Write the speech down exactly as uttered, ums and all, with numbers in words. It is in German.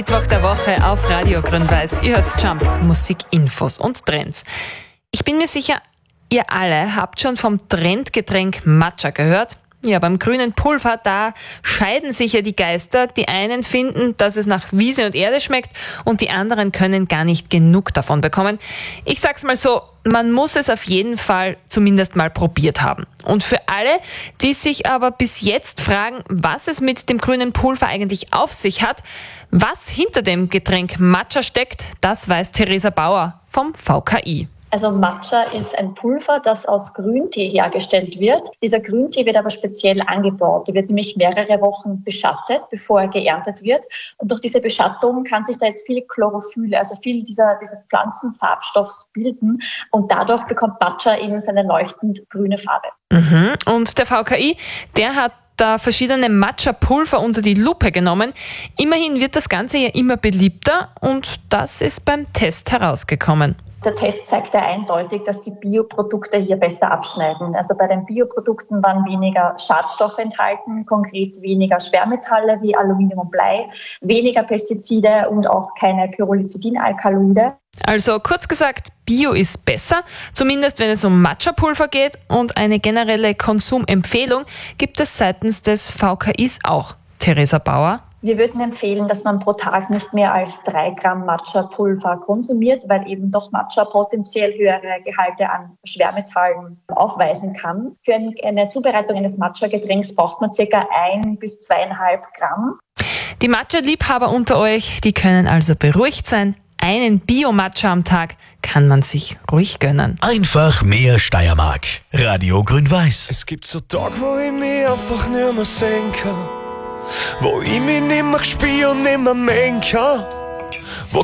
Mittwoch der Woche auf Radio Grün-Weiß. Ihr hört Jump, Musik, Infos und Trends. Ich bin mir sicher, ihr alle habt schon vom Trendgetränk Matcha gehört. Ja, beim grünen Pulver, da scheiden sich ja die Geister. Die einen finden, dass es nach Wiese und Erde schmeckt und die anderen können gar nicht genug davon bekommen. Ich sag's mal so, man muss es auf jeden Fall zumindest mal probiert haben. Und für alle, die sich aber bis jetzt fragen, was es mit dem grünen Pulver eigentlich auf sich hat, was hinter dem Getränk Matcha steckt, das weiß Theresa Bauer vom V K I. Also Matcha ist ein Pulver, das aus Grüntee hergestellt wird. Dieser Grüntee wird aber speziell angebaut. Der wird nämlich mehrere Wochen beschattet, bevor er geerntet wird. Und durch diese Beschattung kann sich da jetzt viel Chlorophyll, also viel dieser, dieser Pflanzenfarbstoffs bilden. Und dadurch bekommt Matcha eben seine leuchtend grüne Farbe. Mhm. Und der V K I, der hat da verschiedene Matcha-Pulver unter die Lupe genommen. Immerhin wird das Ganze ja immer beliebter und das ist beim Test herausgekommen. Der Test zeigt ja eindeutig, dass die Bioprodukte hier besser abschneiden. Also bei den Bioprodukten waren weniger Schadstoffe enthalten, konkret weniger Schwermetalle wie Aluminium und Blei, weniger Pestizide und auch keine Pyrrolizidin-Alkaloide. Also kurz gesagt, Bio ist besser, zumindest wenn es um Matcha-Pulver geht, und eine generelle Konsumempfehlung gibt es seitens des V K Is auch. Theresa Bauer. Wir würden empfehlen, dass man pro Tag nicht mehr als drei Gramm Matcha-Pulver konsumiert, weil eben doch Matcha potenziell höhere Gehalte an Schwermetallen aufweisen kann. Für eine Zubereitung eines Matcha-Getränks braucht man circa ein bis zweieinhalb Gramm. Die Matcha-Liebhaber unter euch, die können also beruhigt sein. Einen Bio-Matcha am Tag kann man sich ruhig gönnen. Einfach mehr Steiermark. Radio Grün-Weiß. Es gibt so Tage, wo ich mich einfach nicht mehr sehen kann, wo ich mich nicht mehr spüre und nicht mehr mengen kann.